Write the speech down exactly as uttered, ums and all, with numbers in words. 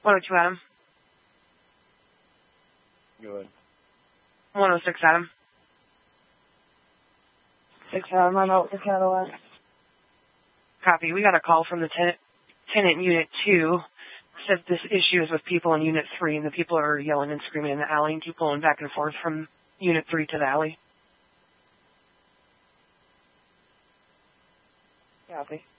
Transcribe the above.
one oh two, Adam. Go ahead. one oh six, Adam. six, Adam, I'm out for Cadillac. Copy. We got a call from the tenant, tenant Unit two. Said this issue is with people in Unit three, and the people are yelling and screaming in the alley and keep going back and forth from Unit three to the alley. Copy.